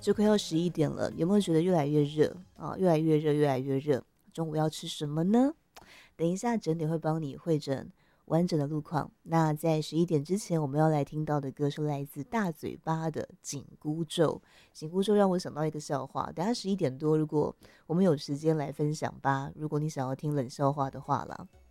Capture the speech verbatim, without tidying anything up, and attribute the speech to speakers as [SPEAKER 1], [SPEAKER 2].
[SPEAKER 1] 就快要十一点了，有没有觉得越来越热啊？越来越热，越来越热。中午要吃什么呢？等一下整点会帮你汇整完整的路况。那在十一点之前，我们要来听到的歌是来自大嘴巴的紧箍咒。紧箍咒让我想到一个笑话，等下十一点多，如果我们有时间来分享吧。如果你想要听冷笑话的话啦。